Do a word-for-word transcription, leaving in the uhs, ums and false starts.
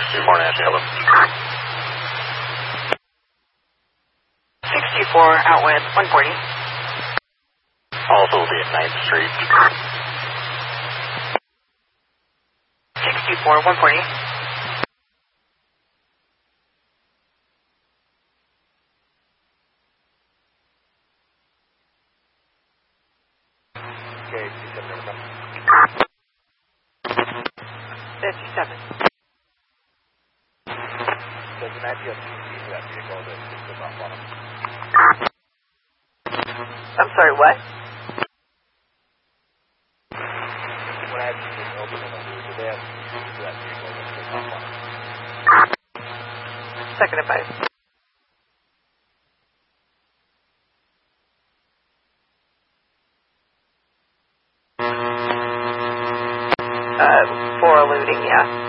sixty-four Nancy, hello. sixty-four out with one forty. Also will be at ninth Street. sixty-four, one forty. Okay, fifty-seven. fifty-seven. Does the match you have T C for that vehicle that just goes off on them? I'm sorry, what? When I had to just open it up, do they have T C for that vehicle that goes off on them? Second advice. Uh, for eluding, yeah.